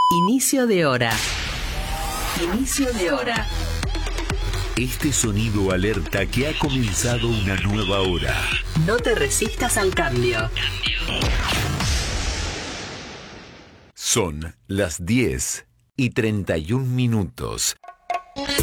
Inicio de hora. Inicio de hora. Este sonido alerta que ha comenzado una nueva hora. No te resistas al cambio. Son las 10:31.